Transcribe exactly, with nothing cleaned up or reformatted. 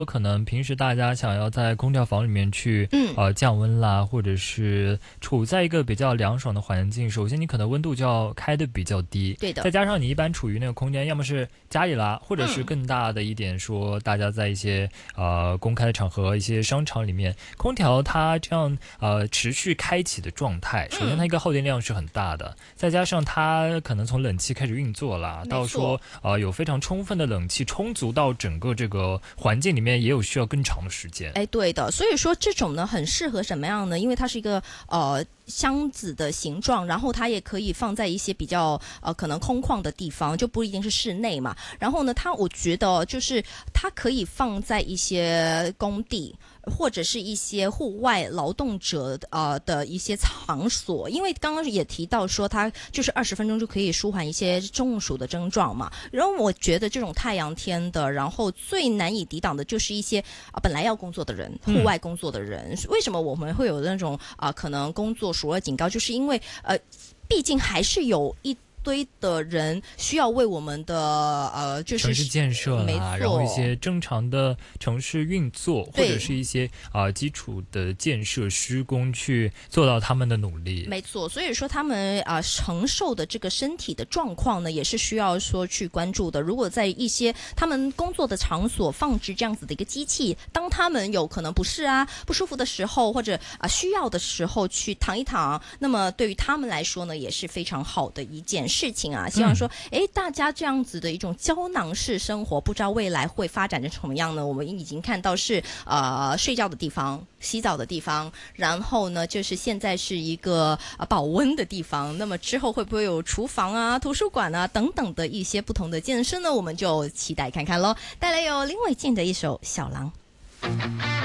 可能平时大家想要在空调房里面去嗯呃降温啦，或者是处在一个比较凉爽的环境，首先你可能温度就要开的比较低， 对的再加上你一般处于那个空间，要么是家里啦，或者是嗯更大的一点说，大家在一些呃公开的场合、一些商场里面，空调它这样呃持续开启的状态，首先它一个耗电量是很大的，再加上它可能从冷气开始运作啦，到说呃有非常充分的冷气充足到整个这个环境里面。也有需要更长的时间。 哎，对的，所以说这种呢很适合什么样呢？因为它是一个呃箱子的形状，然后它也可以放在一些比较呃可能空旷的地方，就不一定是室内嘛。然后呢，它我觉得就是它可以放在一些工地。或者是一些户外劳动者呃的一些场所，因为刚刚也提到说它就是二十分钟就可以舒缓一些中暑的症状嘛。然后我觉得这种太阳天的，然后最难以抵挡的就是一些啊、呃、本来要工作的人，户外工作的人。嗯、为什么我们会有那种啊、呃、可能工作暑热警告？就是因为呃，毕竟还是有一。堆的人需要为我们的呃，就是城市建设啦，然后一些正常的城市运作，或者是一些啊、呃、基础的建设施工去做到他们的努力。 没错，所以说他们啊、呃、承受的这个身体的状况呢，也是需要说去关注的。如果在一些他们工作的场所放置这样子的一个机器，当他们有可能不适啊、不舒服的时候，或者啊、呃、需要的时候去躺一躺，那么对于他们来说呢，也是非常好的一件事情啊。希望说，哎、嗯，大家这样子的一种胶囊式生活，不知道未来会发展成什么样呢？我们已经看到是呃睡觉的地方、洗澡的地方，然后呢，就是现在是一个呃保温的地方。那么之后会不会有厨房啊、图书馆啊等等的一些不同的建设呢？我们就期待看看咯。带来有林伟健的一首《小狼》。